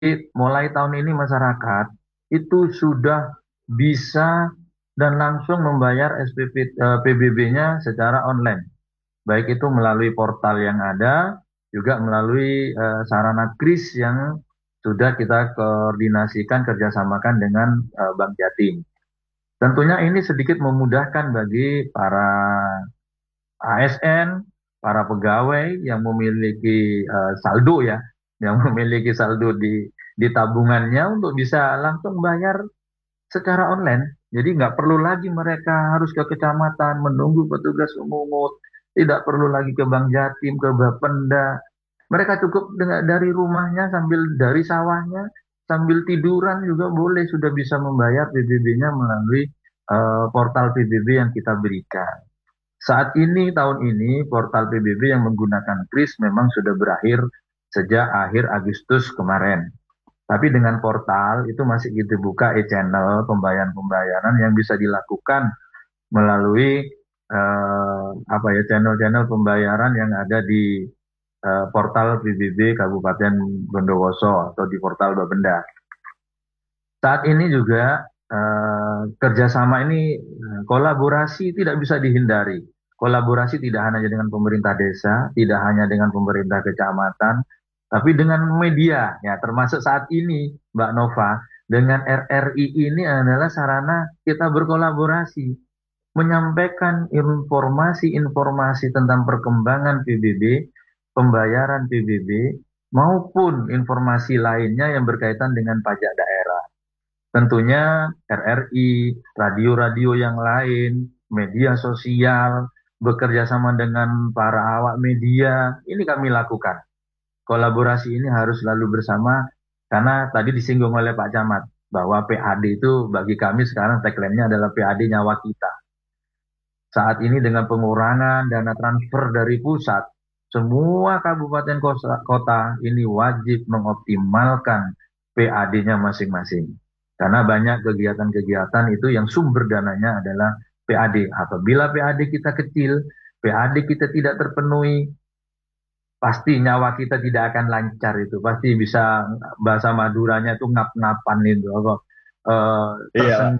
mulai tahun ini masyarakat itu sudah bisa dan langsung membayar PBB-nya secara online, baik itu melalui portal yang ada, juga melalui sarana KRIS yang sudah kita koordinasikan kerjasamakan dengan Bank Jatim. Tentunya ini sedikit memudahkan bagi para ASN, para pegawai yang memiliki saldo ya, yang memiliki saldo di tabungannya untuk bisa langsung bayar secara online. Jadi nggak perlu lagi mereka harus ke kecamatan menunggu petugas memungut, tidak perlu lagi ke Bank Jatim, ke Bapenda. Mereka cukup dengan dari rumahnya sambil dari sawahnya sambil tiduran juga boleh sudah bisa membayar PBB-nya melalui portal PBB yang kita berikan. Saat ini, tahun ini, portal PBB yang menggunakan KRIS memang sudah berakhir sejak akhir Agustus kemarin. Tapi dengan portal itu masih kita buka e-channel pembayaran-pembayaran yang bisa dilakukan melalui channel-channel pembayaran yang ada di portal PBB Kabupaten Bondowoso atau di portal Bapenda. Saat ini juga kerjasama ini kolaborasi tidak bisa dihindari. Kolaborasi tidak hanya dengan pemerintah desa, tidak hanya dengan pemerintah kecamatan, tapi dengan media. Ya, termasuk saat ini, Mbak Nova, dengan RRI ini adalah sarana kita berkolaborasi, menyampaikan informasi-informasi tentang perkembangan PBB, pembayaran PBB, maupun informasi lainnya yang berkaitan dengan pajak daerah. Tentunya RRI, radio-radio yang lain, media sosial, bekerja sama dengan para awak media, ini kami lakukan. Kolaborasi ini harus selalu bersama, karena tadi disinggung oleh Pak Camat, bahwa PAD itu bagi kami sekarang tagline-nya adalah PAD nyawa kita. Saat ini dengan pengurangan dana transfer dari pusat, semua kabupaten kota ini wajib mengoptimalkan PAD-nya masing-masing. Karena banyak kegiatan-kegiatan itu yang sumber dananya adalah PAD. Apabila PAD kita kecil, PAD kita tidak terpenuhi, pasti nyawa kita tidak akan lancar itu. Pasti bisa, bahasa Maduranya itu ngap-ngapan itu. Iya,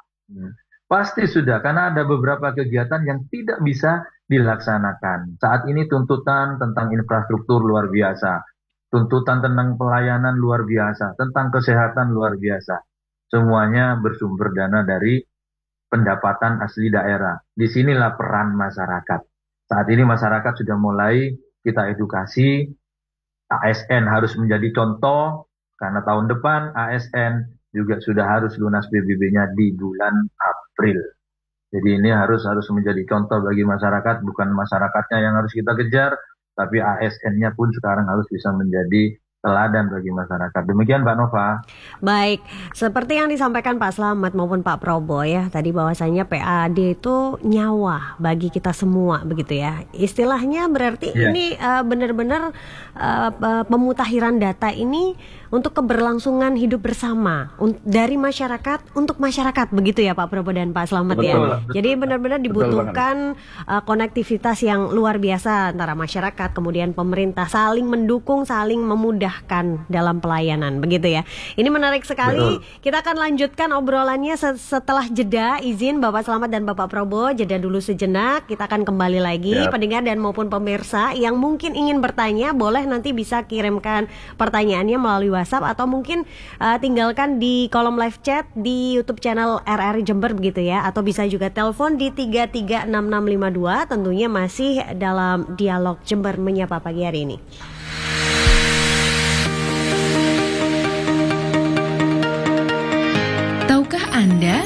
Pasti sudah, karena ada beberapa kegiatan yang tidak bisa dilaksanakan. Saat ini tuntutan tentang infrastruktur luar biasa. Tuntutan tentang pelayanan luar biasa. Tentang kesehatan luar biasa. Semuanya bersumber dana dari pendapatan asli daerah. Disinilah peran masyarakat. Saat ini masyarakat sudah mulai kita edukasi, ASN harus menjadi contoh, karena tahun depan ASN juga sudah harus lunas PBB-nya di bulan April. Jadi ini harus menjadi contoh bagi masyarakat, bukan masyarakatnya yang harus kita kejar, tapi ASN-nya pun sekarang harus bisa menjadi teladan bagi masyarakat. Demikian Mbak Nova. Baik, seperti yang disampaikan Pak Slamet maupun Pak Probo ya, tadi bahwasanya PAD itu nyawa bagi kita semua begitu ya. Istilahnya berarti ini benar-benar pemutakhiran data ini untuk keberlangsungan hidup bersama dari masyarakat untuk masyarakat begitu ya Pak Probo dan Pak Slamet ya. Betul. Jadi benar-benar dibutuhkan konektivitas yang luar biasa antara masyarakat kemudian pemerintah, saling mendukung, saling memudahkan dalam pelayanan begitu ya. Ini menarik sekali. Betul. Kita akan lanjutkan obrolannya setelah jeda. Izin Bapak Slamet dan Bapak Probo jeda dulu sejenak. Kita akan kembali lagi. Pendengar dan maupun pemirsa yang mungkin ingin bertanya boleh nanti bisa kirimkan pertanyaannya melalui WhatsApp atau mungkin tinggalkan di kolom live chat di YouTube channel RRI Jember begitu ya, atau bisa juga telepon di 336652. Tentunya masih dalam dialog Jember menyapa pagi hari ini. Tahukah Anda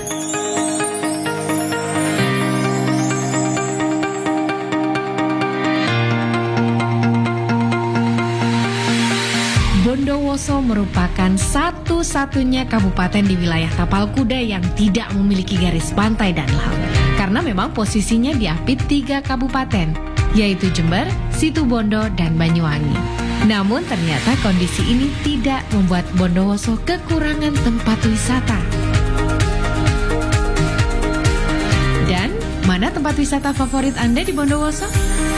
Bondowoso merupakan satu-satunya kabupaten di wilayah Tapal Kuda yang tidak memiliki garis pantai dan laut. Karena memang posisinya diapit 3 kabupaten, yaitu Jember, Situbondo, dan Banyuwangi. Namun ternyata kondisi ini tidak membuat Bondowoso kekurangan tempat wisata. Dan mana tempat wisata favorit Anda di Bondowoso?